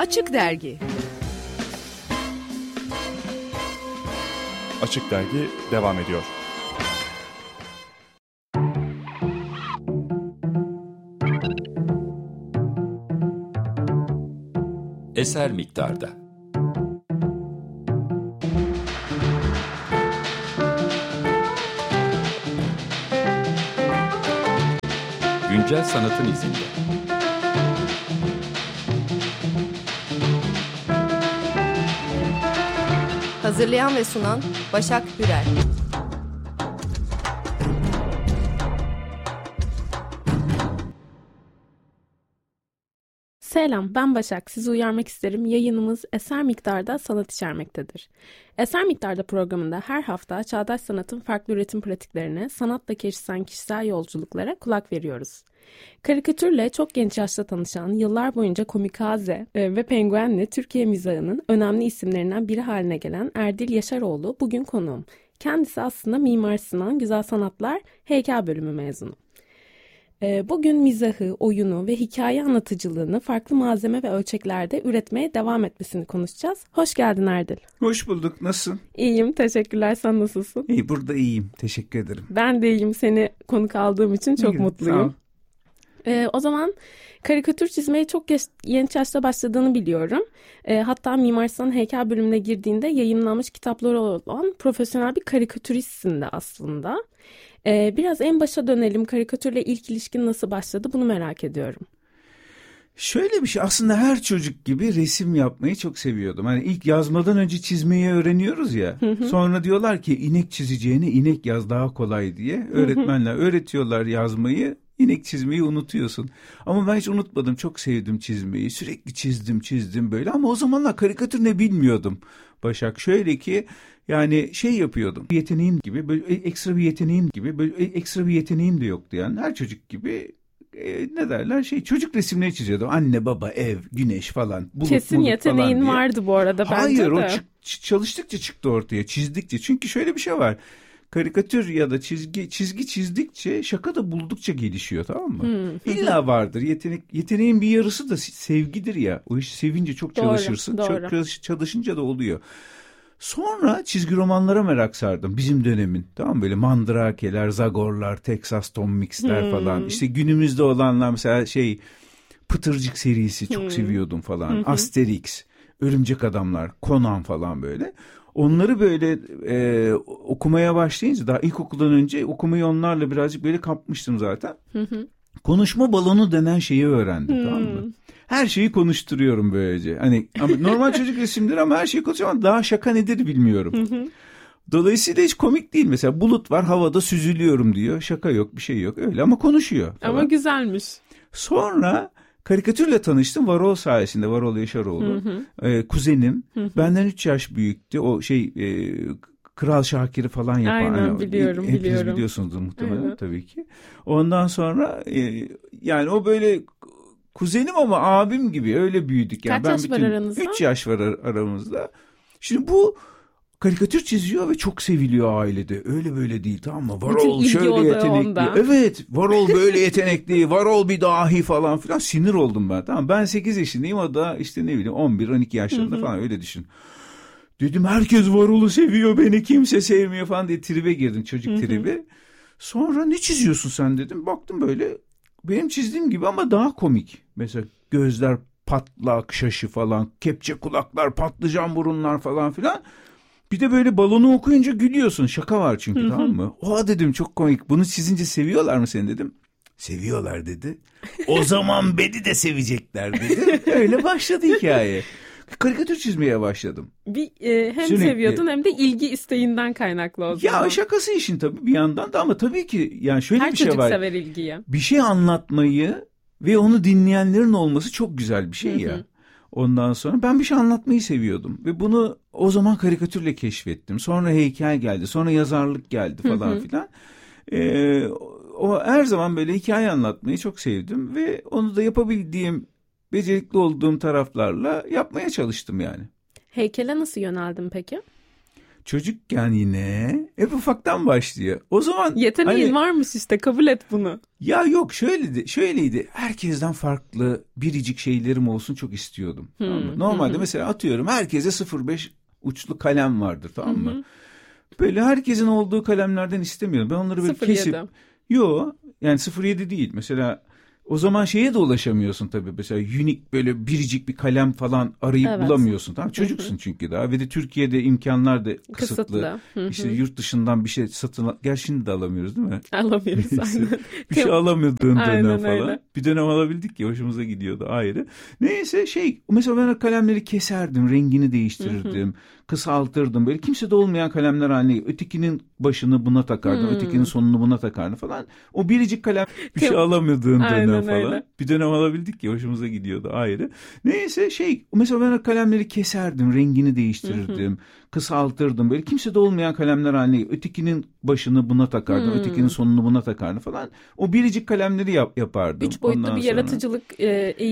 Açık Dergi. Açık Dergi devam ediyor. Eser miktarda. Güncel sanatın izinde. Hazırlayan ve sunan Başak Hürel. Selam, ben Başak. Sizi uyarmak isterim. Yayınımız Eser Miktarda sanat içermektedir. Eser Miktarda programında her hafta çağdaş sanatın farklı üretim pratiklerine, sanatla kesişen kişisel yolculuklara kulak veriyoruz. Karikatürle çok genç yaşta tanışan, yıllar boyunca Komikaze ve Penguen'le Türkiye mizahının önemli isimlerinden biri haline gelen Erdil Yaşaroğlu bugün konuğum. Kendisi aslında Mimar Sinan Güzel Sanatlar Heykel Bölümü mezunu. Bugün mizahı, oyunu ve hikaye anlatıcılığını farklı malzeme ve ölçeklerde üretmeye devam etmesini konuşacağız. Hoş geldin Erdil. Hoş bulduk. Nasılsın? İyiyim, teşekkürler. Sen nasılsın? İyi, burada iyiyim. Teşekkür ederim. Ben de iyiyim. Seni konuk aldığım için çok mutluyum. O zaman karikatür çizmeye çok genç yaşta başladığını biliyorum. Hatta Mimar Sinan Heykel Bölümüne girdiğinde yayımlanmış kitapları olan profesyonel bir karikatüristsin de aslında. Biraz en başa dönelim. Karikatürle ilk ilişkin nasıl başladı, bunu merak ediyorum. Şöyle bir şey, aslında her çocuk gibi resim yapmayı çok seviyordum. Hani ilk yazmadan önce çizmeyi öğreniyoruz ya. Sonra diyorlar ki inek çizeceğine inek yaz daha kolay diye. Öğretmenler öğretiyorlar yazmayı. İnek çizmeyi unutuyorsun. Ama ben hiç unutmadım. Çok sevdim çizmeyi. Sürekli çizdim böyle. Ama o zamanlar karikatür ne bilmiyordum Başak. Şöyle ki yani şey yapıyordum. Yeteneğim gibi böyle ekstra bir yeteneğim gibi böyle ekstra bir yeteneğim de yoktu yani. Her çocuk gibi ne derler çocuk resimleri çiziyordum. Anne baba ev güneş falan. Kesin yeteneğin vardı bu arada bence Hayır, de. o çalıştıkça çıktı ortaya, çizdikçe. Çünkü şöyle bir şey var. Karikatür ya da çizgi çizdikçe, şaka da buldukça gelişiyor, tamam mı? İlla vardır yeteneğin bir yarısı da sevgidir ya. O işi sevince çok çalışırsın. Doğru. Çok çalışınca da oluyor. Sonra çizgi romanlara merak sardım bizim dönemin. Tamam mı? Böyle Mandrakeler, Zagorlar, Texas Tom Mix'ler falan. İşte günümüzde olanlar mesela Pıtırcık serisi çok seviyordum falan. Asterix, Örümcek Adamlar, Conan falan böyle. Onları böyle okumaya başlayınca, daha ilkokuldan önce okumayı onlarla birazcık böyle kapmıştım zaten. Konuşma balonu denen şeyi öğrendim, tamam mı? Her şeyi konuşturuyorum böylece. Hani ama normal çocuk resimleri ama her şeyi konuşuyorum ama daha şaka nedir bilmiyorum. Dolayısıyla hiç komik değil. Mesela bulut var, havada süzülüyorum diyor. Şaka yok, bir şey yok, öyle ama konuşuyor falan. Ama güzelmiş. Sonra karikatürle tanıştım Varol sayesinde. Varol Yaşaroğlu. Kuzenim. Benden 3 yaş büyüktü. O Kral Şakir'i falan yapan. Aynen, biliyorum. Hepiniz biliyorsunuzdur muhtemelen, tabii ki. Ondan sonra yani o böyle kuzenim ama abim gibi öyle büyüdük. Yani Kaç yaş var aranızda? 3 yaş var aramızda. Şimdi bu karikatür çiziyor ve çok seviliyor ailede. Öyle böyle değil, tamam mı? Varol şöyle yetenekli. Onda. Evet, Varol böyle yetenekli. Varol bir dahi falan filan. Sinir oldum ben. Tamam, ben 8 yaşındayım, o da işte ne bileyim 11-12 yaşlarında falan, öyle düşün. Dedim herkes Varol'u seviyor, beni kimse sevmiyor falan diye tribe girdim, çocuk tribi. Sonra ne çiziyorsun sen dedim. Baktım böyle benim çizdiğim gibi ama daha komik. Mesela gözler patlak, şaşı falan, kepçe kulaklar, patlıcan burunlar falan filan. Bir de böyle balonu okuyunca gülüyorsun. Şaka var çünkü, tamam mı? Oha dedim, çok komik. Bunu çizince seviyorlar mı seni dedim. Seviyorlar dedi. O zaman beni de sevecekler dedi. Öyle başladı hikaye. Karikatür çizmeye başladım. Hem sürekli seviyordun hem de ilgi isteğinden kaynaklı o zaman. Ya şakası işin tabii bir yandan da, ama tabii ki yani şöyle her bir şey var. Her çocuk sever ilgiyi. Bir şey anlatmayı ve onu dinleyenlerin olması çok güzel bir şey ya. Ondan sonra ben bir şey anlatmayı seviyordum ve bunu o zaman karikatürle keşfettim. Sonra heykel geldi, sonra yazarlık geldi falan filan. O her zaman böyle hikaye anlatmayı çok sevdim ve onu da yapabildiğim, becerikli olduğum taraflarla yapmaya çalıştım yani. Heykele nasıl yöneldin peki? çocukken yine hep ufaktan başlıyor. O zaman yeteneğin varmış işte, kabul et bunu. Ya yok, şöyleydi. Herkesten farklı biricik şeylerim olsun çok istiyordum. Tamam mı? Normalde mesela atıyorum herkese 0.5 uçlu kalem vardır, tamam mı? Böyle herkesin olduğu kalemlerden istemiyorum. Ben onları böyle kesip. Yok yani 0.7 değil. Mesela o zaman şeye de ulaşamıyorsun tabii. Mesela unique böyle biricik bir kalem falan arayıp bulamıyorsun. Tamam, çocuksun çünkü daha ve de Türkiye'de imkanlar da kısıtlı. İşte yurt dışından bir şey gerçi şimdi de alamıyoruz değil mi? Alamıyoruz aynen. Bir şey alamıyordun dönem falan. Öyle. Bir dönem alabildik ya, hoşumuza gidiyordu ayrı. Neyse mesela ben o kalemleri keserdim, rengini değiştirirdim, kısaltırdım. Böyle kimsede olmayan kalemler haline. Ötekinin başını buna takardım, ötekinin sonunu buna takardım falan. O biricik kalem bir şey alamıyordun dönem falan. Öyle. Bir dönem alabildik ya, hoşumuza gidiyordu ayrı. Neyse mesela ben o kalemleri keserdim, rengini değiştirirdim, kısaltırdım. Böyle kimsede olmayan kalemler haline. Ötekinin başını buna takardım, ötekinin sonunu buna takardım falan. O biricik kalemleri yapardım. 3 boyutlu bir yaratıcılık